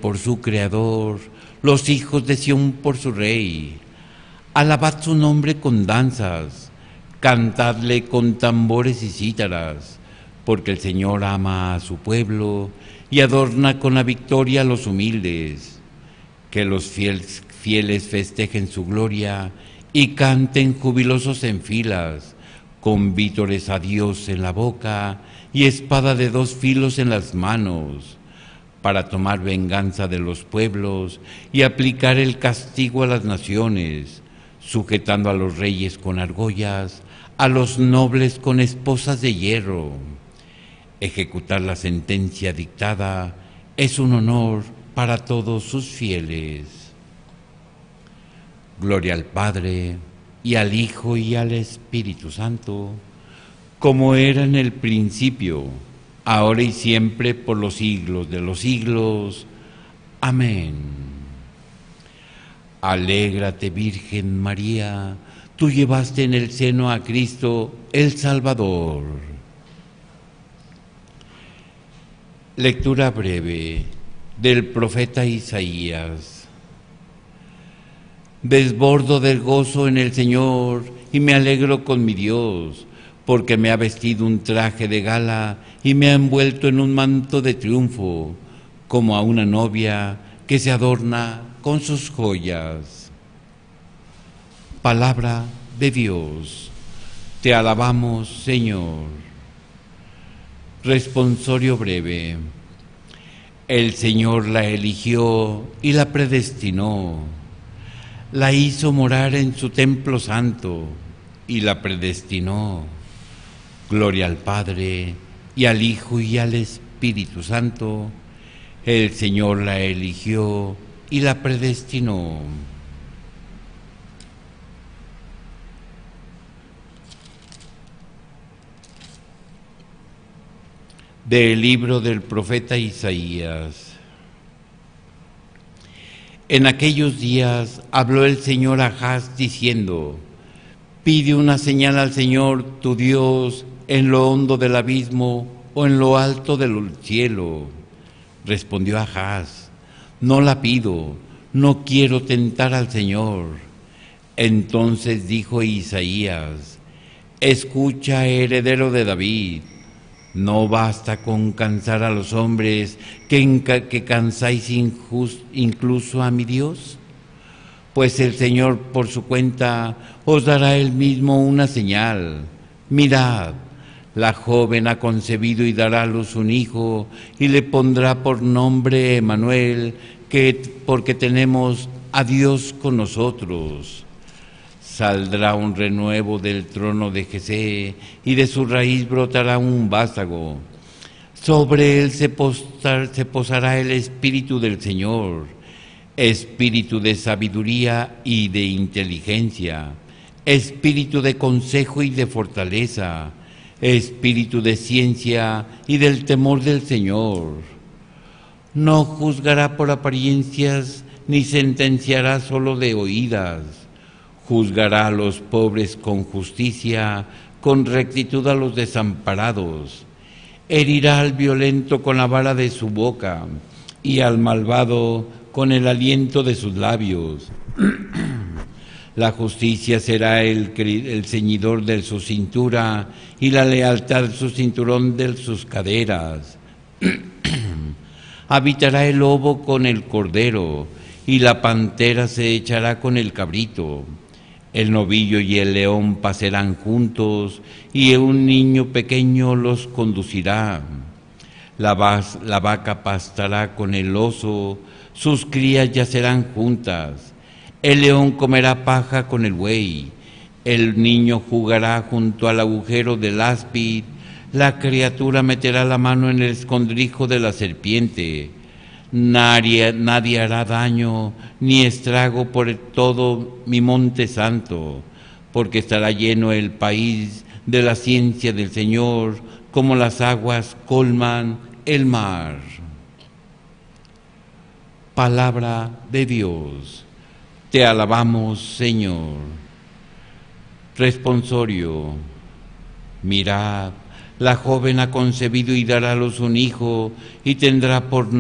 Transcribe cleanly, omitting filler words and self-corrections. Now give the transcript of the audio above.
por su Creador, los hijos de Sión por su Rey. Alabad su nombre con danzas, cantadle con tambores y cítaras, porque el Señor ama a su pueblo y adorna con la victoria a los humildes. Que los fieles festejen su gloria y canten jubilosos en filas, con vítores a Dios en la boca y espada de dos filos en las manos, para tomar venganza de los pueblos y aplicar el castigo a las naciones, sujetando a los reyes con argollas, a los nobles con esposas de hierro. Ejecutar la sentencia dictada es un honor para todos sus fieles. Gloria al Padre, y al Hijo, y al Espíritu Santo, como era en el principio, ahora y siempre, por los siglos de los siglos. Amén. Alégrate, Virgen María, tú llevaste en el seno a Cristo el Salvador. Lectura breve del profeta Isaías. Desbordo del gozo en el Señor y me alegro con mi Dios, porque me ha vestido un traje de gala y me ha envuelto en un manto de triunfo, como a una novia que se adorna con sus joyas. Palabra de Dios. Te alabamos, Señor. Responsorio breve. El Señor la eligió y la predestinó. La hizo morar en su templo santo y la predestinó. Gloria al Padre, y al Hijo, y al Espíritu Santo. El Señor la eligió y la predestinó. Del libro del profeta Isaías. En aquellos días habló el Señor a Ahaz diciendo: pide una señal al Señor tu Dios en lo hondo del abismo o en lo alto del cielo. Respondió Ahaz: no la pido, no quiero tentar al Señor. Entonces dijo Isaías: escucha, heredero de David. No basta con cansar a los hombres, que cansáis incluso a mi Dios. Pues el Señor por su cuenta os dará él mismo una señal. Mirad, la joven ha concebido y dará a luz un hijo, y le pondrá por nombre Emmanuel, porque tenemos a Dios con nosotros. Saldrá un renuevo del trono de Jesé, y de su raíz brotará un vástago. Sobre él se posará el Espíritu del Señor, Espíritu de sabiduría y de inteligencia, Espíritu de consejo y de fortaleza, Espíritu de ciencia y del temor del Señor. No juzgará por apariencias, ni sentenciará solo de oídas. Juzgará a los pobres con justicia, con rectitud a los desamparados. Herirá al violento con la vara de su boca, y al malvado con el aliento de sus labios. La justicia será el ceñidor de su cintura, y la lealtad su cinturón de sus caderas. Habitará el lobo con el cordero, y la pantera se echará con el cabrito. El novillo y el león pasarán juntos, y un niño pequeño los conducirá. La vaca pastará con el oso, sus crías yacerán juntas. El león comerá paja con el buey, el niño jugará junto al agujero del áspid, la criatura meterá la mano en el escondrijo de la serpiente. Nadie hará daño ni estrago por todo mi monte santo, porque estará lleno el país de la ciencia del Señor, como las aguas colman el mar. Palabra de Dios. Te alabamos, Señor. Responsorio. Mirad, la joven ha concebido y dará a luz un hijo, y tendrá por